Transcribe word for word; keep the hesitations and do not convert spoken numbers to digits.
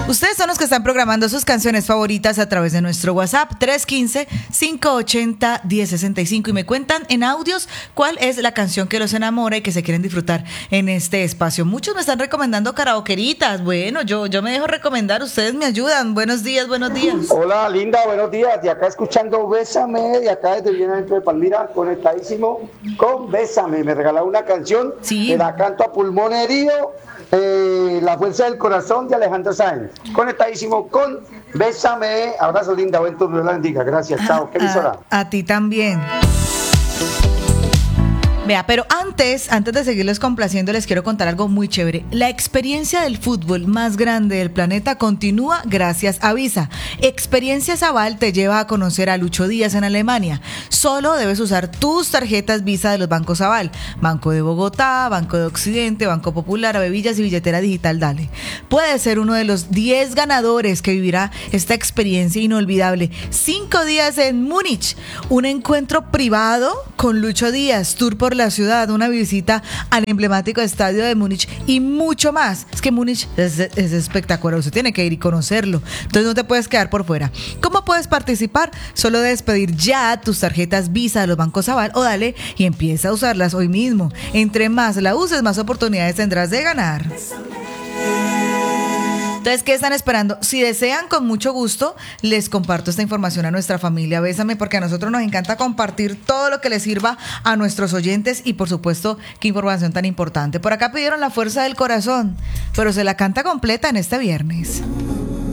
Ustedes son los que están programando sus canciones favoritas a través de nuestro WhatsApp tres uno cinco, cinco ocho cero, uno cero seis cinco y me cuentan en audios cuál es la canción que los enamora y que se quieren disfrutar en este espacio. Muchos me están recomendando karaokeritas. Bueno, yo, yo me dejo recomendar, ustedes me ayudan. Buenos días, buenos días. Hola, linda, buenos días. De acá escuchando Bésame, de acá desde bien adentro de Palmira, conectadísimo con Bésame. Me regaló una canción, sí. Te la canto a pulmón herido. Eh, la fuerza del corazón de Alejandro Sáenz. Conectadísimo con Bésame. Abrazo, linda, buen turno, Dios la bendiga. Gracias, chao. ¿Qué emisora? A, a ti también. Vea, pero antes, antes de seguirles complaciendo, les quiero contar algo muy chévere. La experiencia del fútbol más grande del planeta continúa gracias a Visa. Experiencias Aval te lleva a conocer a Lucho Díaz en Alemania. Solo debes usar tus tarjetas Visa de los bancos Aval. Banco de Bogotá, Banco de Occidente, Banco Popular, Avevillas y Billetera Digital Dale. Puedes ser uno de los diez ganadores que vivirá esta experiencia inolvidable. Cinco días en Múnich. Un encuentro privado con Lucho Díaz, tour por la ciudad, una visita al emblemático estadio de Múnich y mucho más. Es que Múnich es, es espectacular, usted tiene que ir y conocerlo, entonces no te puedes quedar por fuera. ¿Cómo puedes participar? Solo debes pedir ya tus tarjetas Visa de los bancos Aval o Dale y empieza a usarlas hoy mismo. Entre más la uses, más oportunidades tendrás de ganar. Entonces, ¿qué están esperando? Si desean, con mucho gusto, les comparto esta información a nuestra familia Bésame, porque a nosotros nos encanta compartir todo lo que les sirva a nuestros oyentes y, por supuesto, qué información tan importante. Por acá pidieron La Fuerza del Corazón, pero se la canta completa en este viernes.